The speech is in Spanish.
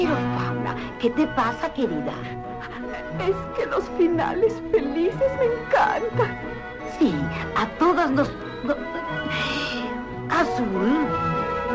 Pero, Fauna, ¿qué te pasa, querida? Es que los finales felices me encantan. Sí, a todas nos